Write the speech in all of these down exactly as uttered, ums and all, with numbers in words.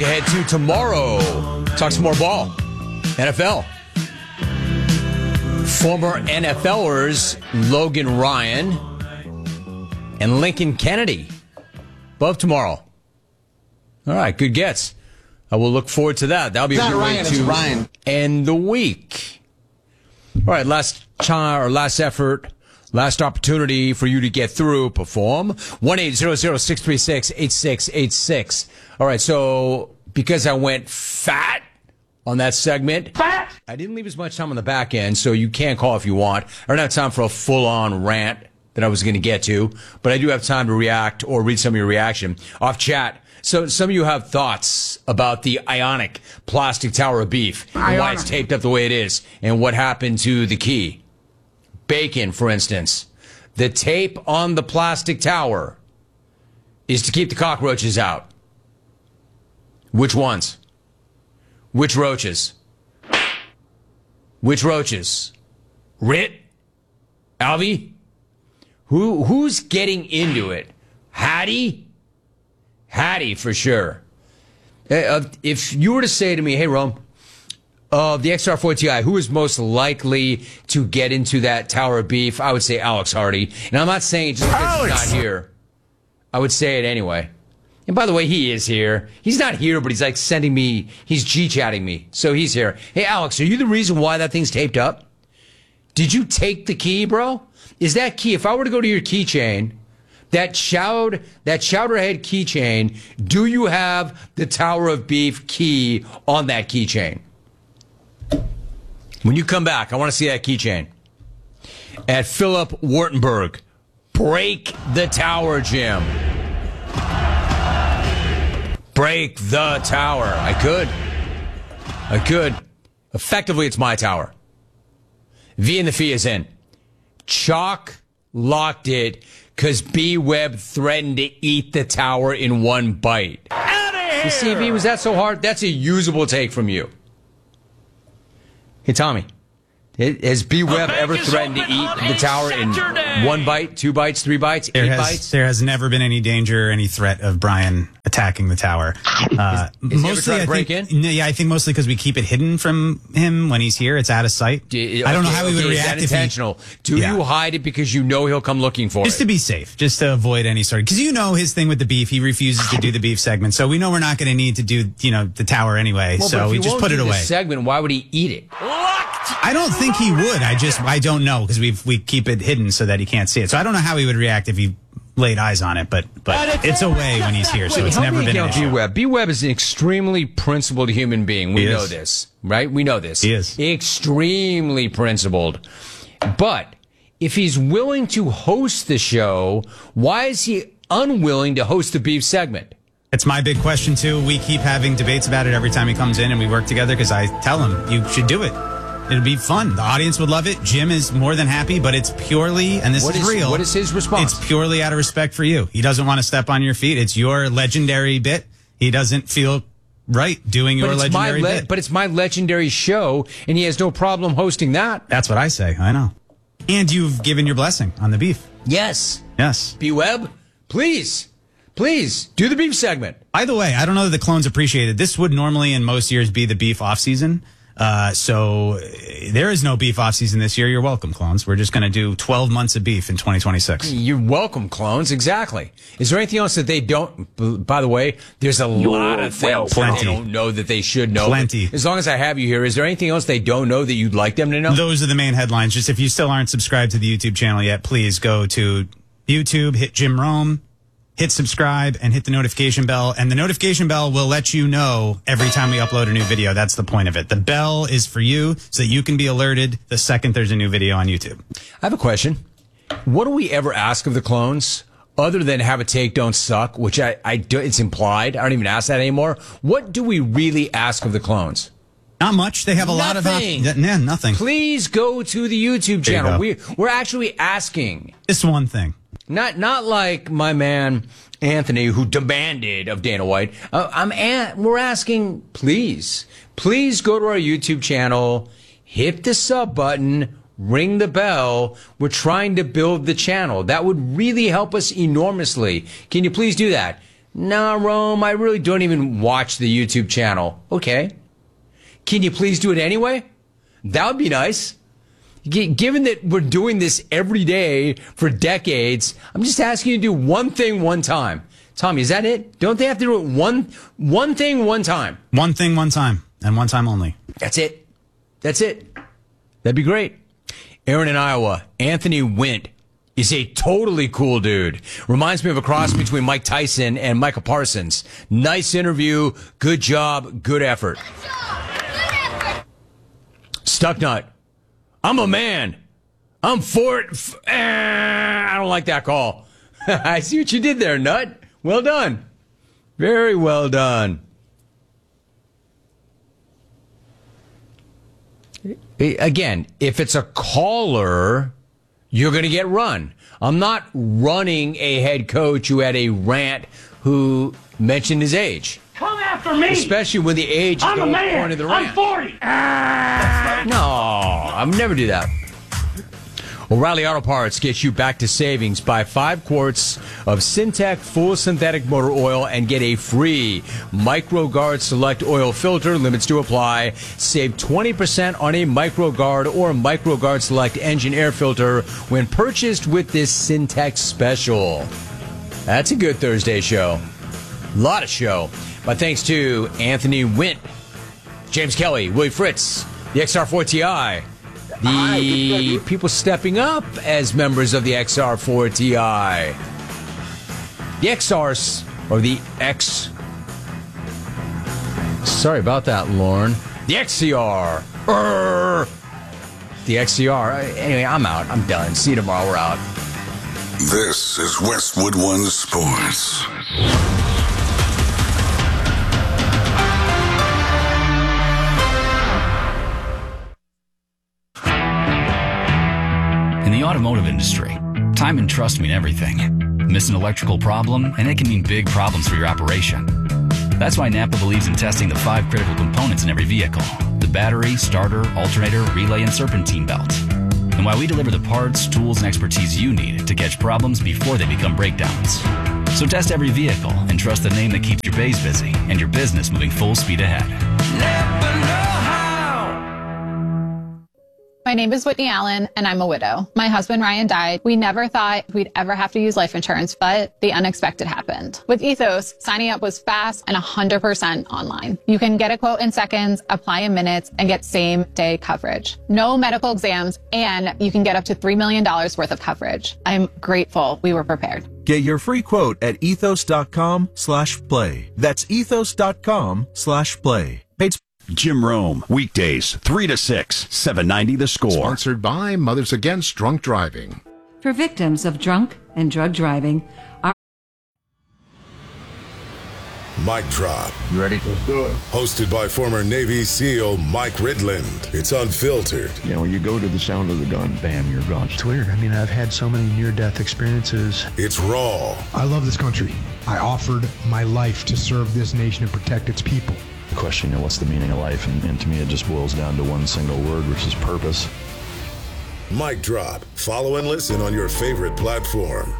Head to tomorrow. Talk some more ball. N F L. Former N F L ers Logan Ryan and Lincoln Kennedy. Above tomorrow. All right, good gets. I will look forward to that. That'll be it's a not good Ryan, way it's to Ryan. end the week. All right, last chance or last effort, last opportunity for you to get through. Perform one eight zero zero six three six eight six eight six. All right, so because I went fat on that segment, fat. I didn't leave as much time on the back end, so you can call if you want. I don't have time for a full-on rant that I was going to get to, but I do have time to react or read some of your reaction off chat. So some of you have thoughts about the Ionic plastic tower of beef and why it's taped up the way it is and what happened to the key. Bacon, for instance. The tape on the plastic tower is to keep the cockroaches out. Which ones? Which roaches? Which roaches? Rit? Alvy? Who, who's getting into it? Hattie? Hattie, for sure. Uh, if you were to say to me, hey, Rome, of uh, the X R four Ti, who is most likely to get into that tower of beef? I would say Alex Hardy. And I'm not saying it just because Alex. He's not here. I would say it anyway. And by the way, he is here. He's not here, but he's like sending me, he's G-chatting me. So he's here. Hey, Alex, are you the reason why that thing's taped up? Did you take the key, bro? Is that key? If I were to go to your keychain, that shout, that Chowderhead keychain, do you have the Tower of Beef key on that keychain? When you come back, I want to see that keychain. At Philip Wartenberg, break the tower, Jim. Break the tower. I could. I could. Effectively, it's my tower. V and the Fee is in. Chalk locked it because B-Web threatened to eat the tower in one bite. Out of here! You see, V, was that so hard? That's a usable take from you. Hey, Tommy. Has B-Web ever threatened to eat the tower Saturday. in one bite, two bites, three bites, there eight has, bites? There has never been any danger or any threat of Brian attacking the tower. Uh, is, is mostly, I think, in? Yeah, I think mostly because we keep it hidden from him when he's here. It's out of sight. Do, I don't okay, know how he would okay, react. Is that intentional? If he, Do yeah. you hide it because you know he'll come looking for just it? Just to be safe, just to avoid any sort of, because you know his thing with the beef. He refuses to do the beef segment, so we know we're not going to need to do, you know, the tower anyway. Well, so we just put it away. Segment. Why would he eat it? I don't think he would. I just, I don't know because we we keep it hidden so that he can't see it. So I don't know how he would react if he laid eyes on it, but but it's away when he's here, so Wait, it's never been an issue. B-Web. B-Web is an extremely principled human being. We he know is. this, right? We know this. He is. Extremely principled. But if he's willing to host the show, why is he unwilling to host the beef segment? It's my big question, too. We keep having debates about it every time he comes in and we work together because I tell him, you should do it. It'd be fun. The audience would love it. Jim is more than happy, but it's purely, and this what is, is real. What is his response? It's purely out of respect for you. He doesn't want to step on your feet. It's your legendary bit. He doesn't feel right doing your legendary le- bit. But it's my legendary show, and he has no problem hosting that. That's what I say. I know. And you've given your blessing on the beef. Yes. Yes. B-Web, please, please do the beef segment. By the way, I don't know that the clones appreciate it. This would normally in most years be the beef off season. Uh, so there is no beef off season this year. You're welcome, clones. We're just going to do twelve months of beef in twenty twenty-six. You're welcome, clones. Exactly. Is there anything else that they don't? By the way, there's a You're lot of things welcome. they don't know that they should know. Plenty. As long as I have you here, is there anything else they don't know that you'd like them to know? Those are the main headlines. Just if you still aren't subscribed to the YouTube channel yet, please go to YouTube, hit Jim Rome, hit subscribe, and hit the notification bell. And the notification bell will let you know every time we upload a new video. That's the point of it. The bell is for you so that you can be alerted the second there's a new video on YouTube. I have a question. What do we ever ask of the clones other than have a take, don't suck, which I, I do, it's implied. I don't even ask that anymore. What do we really ask of the clones? Not much. They have a Nothing. lot of... Nah, nothing. Please go to the YouTube There you channel. go. We, we're actually asking. Just one thing. Not not like my man Anthony, who demanded of Dana White. Uh, I'm a- we're asking, please, please go to our YouTube channel, hit the sub button, ring the bell. We're trying to build the channel. That would really help us enormously. Can you please do that? Nah, Rome, I really don't even watch the YouTube channel. Okay. Can you please do it anyway? That would be nice. G- given that we're doing this every day for decades, I'm just asking you to do one thing one time. Tommy, is that it? Don't they have to do it one, one thing one time? One thing, one time, and one time only. That's it. That's it. That'd be great. Aaron in Iowa, Anthony Wint is a totally cool dude. Reminds me of a cross between Mike Tyson and Michael Parsons. Nice interview. Good job. Good effort. Good job. Good effort. Stucknut. I'm a man. I'm for it. F- eh, I don't like that call. I see what you did there, Nut. Well done. Very well done. Again, if it's a caller, you're going to get run. I'm not running a head coach who had a rant who mentioned his age. Come after me! Especially when the age is I'm the a whole man! point of the rant. I'm forty! Ah! No, I would never do that. O'Reilly Auto Parts gets you back to savings. Buy five quarts of Syntec full synthetic motor oil and get a free MicroGuard Select oil filter. Limits to apply. Save twenty percent on a MicroGuard or MicroGuard Select engine air filter when purchased with this Syntec special. That's a good Thursday show. A lot of show. My thanks to Anthony Wint, James Kelly, Willie Fritz, the X R four T I, the people stepping up as members of the X R four T I. The X Rs, or the X... Sorry about that, Lauren. The X C R. Urgh. The X C R. Anyway, I'm out. I'm done. See you tomorrow. We're out. This is Westwood One Sports. In the automotive industry, time and trust mean everything. Miss an electrical problem, and it can mean big problems for your operation. That's why Napa believes in testing the five critical components in every vehicle: the battery, starter, alternator, relay, and serpentine belt. And why we deliver the parts, tools, and expertise you need to catch problems before they become breakdowns. So test every vehicle and trust the name that keeps your bays busy and your business moving full speed ahead. Napa know-how. My name is Whitney Allen, and I'm a widow. My husband, Ryan, died. We never thought we'd ever have to use life insurance, but the unexpected happened. With Ethos, signing up was fast and one hundred percent online. You can get a quote in seconds, apply in minutes, and get same-day coverage. No medical exams, and you can get up to three million dollars worth of coverage. I'm grateful we were prepared. Get your free quote at ethos.com slash play. That's ethos.com slash play. Paid Jim Rome, weekdays, three to six, seven ninety The Score. Sponsored by Mothers Against Drunk Driving. For victims of drunk and drug driving, our Mic Drop. You ready? Let's do it. Hosted by former Navy SEAL Mike Ridland. It's unfiltered. You know, you go to the sound of the gun, bam, you're gone. It's weird. I mean, I've had so many near-death experiences. It's raw. I love this country. I offered my life to serve this nation and protect its people. The question, you know, what's the meaning of life? And, and to me, it just boils down to one single word, which is purpose. Mic Drop. Follow and listen on your favorite platform.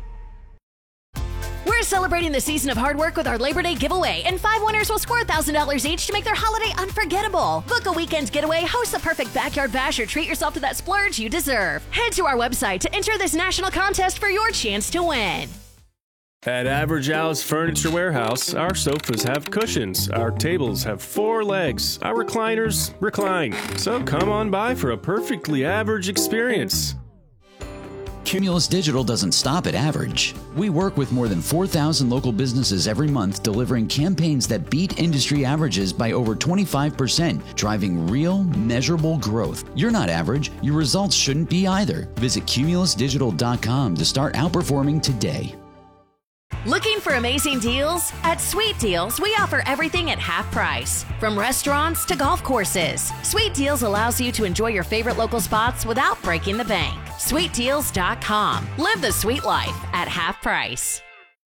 We're celebrating the season of hard work with our Labor Day giveaway, and five winners will score one thousand dollars each to make their holiday unforgettable. Book a weekend getaway, host the perfect backyard bash, or treat yourself to that splurge you deserve. Head to our website to enter this national contest for your chance to win. At Average Al's Furniture Warehouse, our sofas have cushions, our tables have four legs, our recliners recline. So come on by for a perfectly average experience. Cumulus Digital doesn't stop at average. We work with more than four thousand local businesses every month, delivering campaigns that beat industry averages by over twenty-five percent, driving real, measurable growth. You're not average. Your results shouldn't be either. Visit cumulus digital dot com to start outperforming today. Looking for amazing deals? At Sweet Deals, we offer everything at half price. From restaurants to golf courses, Sweet Deals allows you to enjoy your favorite local spots without breaking the bank. sweet deals dot com. Live the sweet life at half price.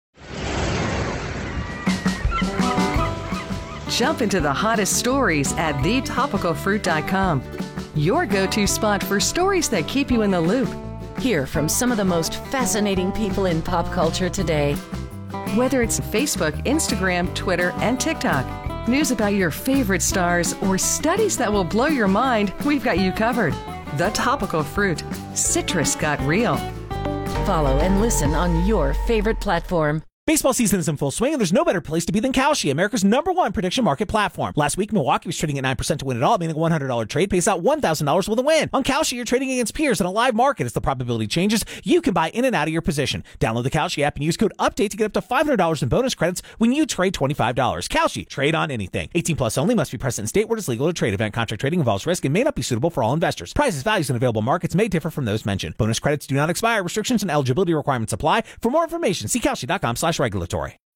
Jump into the hottest stories at the topical fruit dot com. Your go-to spot for stories that keep you in the loop. Hear from some of the most fascinating people in pop culture today. Whether it's Facebook, Instagram, Twitter, and TikTok, news about your favorite stars, or studies that will blow your mind, we've got you covered. The Topical Fruit. Citrus got real. Follow and listen on your favorite platform. Baseball season is in full swing, and there's no better place to be than Kalshi, America's number one prediction market platform. Last week, Milwaukee was trading at nine percent to win it all, meaning a one hundred dollars trade pays out one thousand dollars with a win. On Kalshi, you're trading against peers in a live market. As the probability changes, you can buy in and out of your position. Download the Kalshi app and use code UPDATE to get up to five hundred dollars in bonus credits when you trade twenty-five dollars. Kalshi, trade on anything. eighteen plus only, must be present in state where it's legal to trade. Event contract trading involves risk and may not be suitable for all investors. Prices, values, and available markets may differ from those mentioned. Bonus credits do not expire. Restrictions and eligibility requirements apply. For more information, see Kalshi dot com slash regulatory.